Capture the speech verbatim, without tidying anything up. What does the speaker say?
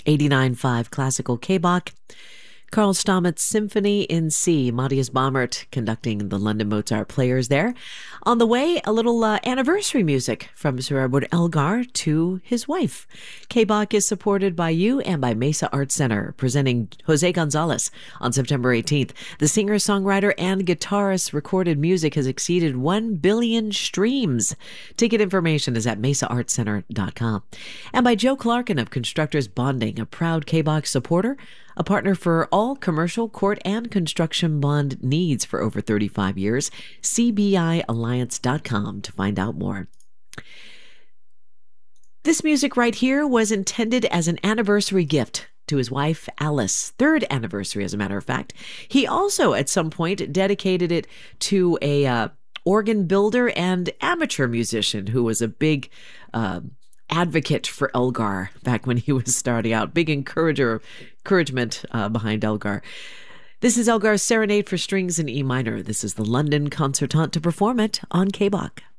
eighty-nine point five Classical K-Bach. Karl Stamets Symphony in C. Matthias Baumert conducting the London Mozart Players there. On the way, a little uh, anniversary music from Sir Edward Elgar to his wife. K-Bach is supported by you and by Mesa Art Center, presenting Jose Gonzalez on September eighteenth. The singer, songwriter, and guitarist's recorded music has exceeded one billion streams. Ticket information is at mesa art center dot com. And by Joe Clarkin of Constructors Bonding, a proud K-Bach supporter, a partner for all commercial, court, and construction bond needs for over thirty-five years. C B I alliance dot com to find out more. This music right here was intended as an anniversary gift to his wife, Alice. Third anniversary, as a matter of fact. He also, at some point, dedicated it to a uh, organ builder and amateur musician who was a big uh, advocate for Elgar back when he was starting out. Big encourager, encouragement uh, behind Elgar. This is Elgar's Serenade for Strings in E minor. This is the London Concertante to perform it on K-Bach.